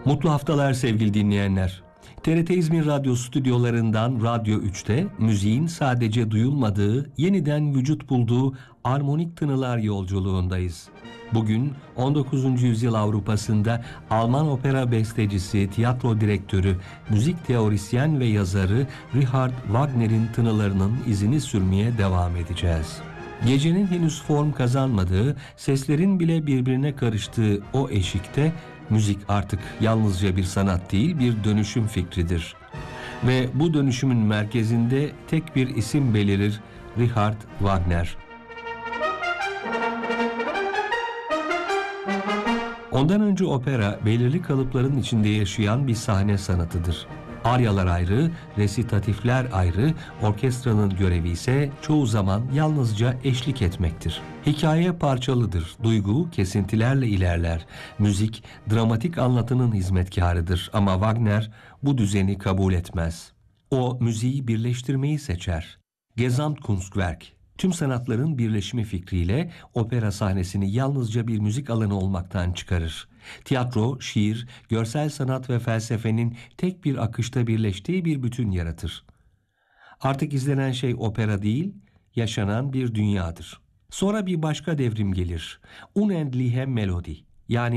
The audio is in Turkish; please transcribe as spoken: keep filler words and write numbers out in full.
Mutlu haftalar sevgili dinleyenler. T R T İzmir Radyo stüdyolarından Radyo üçte müziğin sadece duyulmadığı, yeniden vücut bulduğu armonik tınılar yolculuğundayız. Bugün on dokuzuncu yüzyıl Avrupa'sında Alman opera bestecisi, tiyatro direktörü, müzik teorisyen ve yazarı Richard Wagner'in tınılarının izini sürmeye devam edeceğiz. Gecenin henüz form kazanmadığı, seslerin bile birbirine karıştığı o eşikte müzik artık yalnızca bir sanat değil, bir dönüşüm fikridir. Ve bu dönüşümün merkezinde tek bir isim belirir: Richard Wagner. Ondan önce opera belirli kalıpların içinde yaşayan bir sahne sanatıdır. Aryalar ayrı, resitatifler ayrı, orkestranın görevi ise çoğu zaman yalnızca eşlik etmektir. Hikaye parçalıdır, duygu kesintilerle ilerler. Müzik, dramatik anlatının hizmetkarıdır ama Wagner bu düzeni kabul etmez. O, müziği birleştirmeyi seçer. Gesamtkunstwerk, tüm sanatların birleşimi fikriyle opera sahnesini yalnızca bir müzik alanı olmaktan çıkarır. Tiyatro, şiir, görsel sanat ve felsefenin tek bir akışta birleştiği bir bütün yaratır. Artık izlenen şey opera değil, yaşanan bir dünyadır. Sonra bir başka devrim gelir. Unendliche Melodie, yani